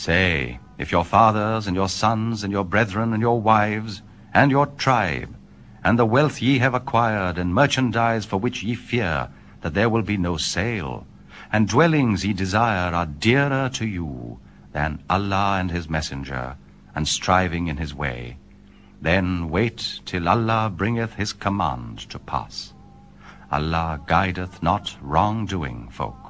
Say, if your fathers and your sons and your brethren and your wives and your tribe, and the wealth ye have acquired, and merchandise for which ye fear that there will be no sale, and dwellings ye desire are dearer to you than Allah and his messenger, and striving in his way, then wait till Allah bringeth his command to pass. Allah guideth not wrong-doing folk.